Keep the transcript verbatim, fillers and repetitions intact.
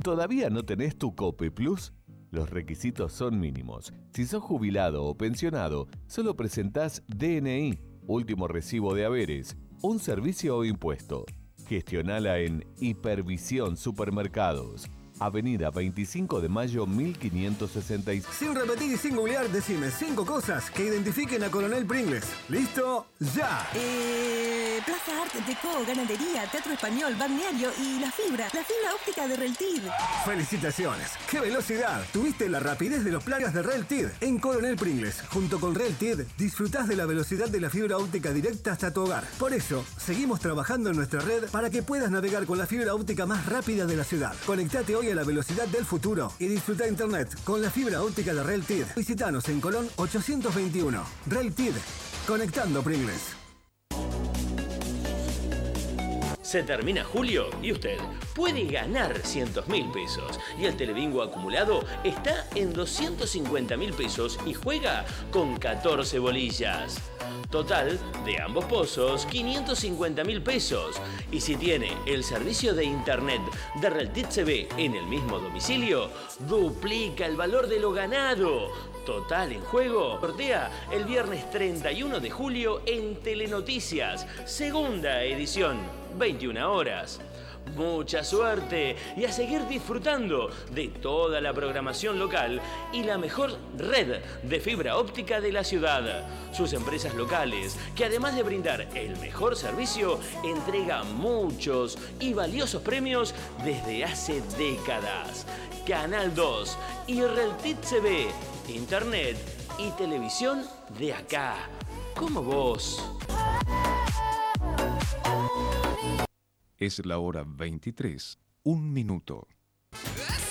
¿Todavía no tenés tu Cope Plus? Los requisitos son mínimos. Si sos jubilado o pensionado, solo presentás D N I, último recibo de haberes, un servicio o impuesto. Gestionala en Hipervisión Supermercados. Avenida veinticinco de mayo mil quinientos sesenta y seis. Sin repetir y sin googlear, decime cinco cosas que identifiquen a Coronel Pringles. ¿Listo? ¡Ya! Eh, Plaza Arte, Deco, Ganadería, Teatro Español, Balneario y La Fibra. La fibra óptica de Reltir. ¡Felicitaciones! ¡Qué velocidad! Tuviste la rapidez de los plagas de Reltir. En Coronel Pringles, junto con Reltir, disfrutás de la velocidad de la fibra óptica directa hasta tu hogar. Por eso, seguimos trabajando en nuestra red para que puedas navegar con la fibra óptica más rápida de la ciudad. Conectate hoy a la velocidad del futuro y disfruta internet con la fibra óptica de Reltir. Visítanos en Colón ochocientos veintiuno. Reltir, conectando Pringles. Se termina julio y usted puede ganar cientos mil pesos. Y el Telebingo acumulado está en doscientos cincuenta mil pesos y juega con catorce bolillas. Total, de ambos pozos, quinientos cincuenta mil pesos. Y si tiene el servicio de internet de Reltit C V en el mismo domicilio, duplica el valor de lo ganado. Total en juego sortea el viernes treinta y uno de julio en Telenoticias, segunda edición, veintiuna horas. Mucha suerte y a seguir disfrutando de toda la programación local y la mejor red de fibra óptica de la ciudad. Sus empresas locales, que además de brindar el mejor servicio, entregan muchos y valiosos premios desde hace décadas. Canal dos y Reltit C V, internet y televisión de acá, como vos. Es la hora veintitrés, un minuto.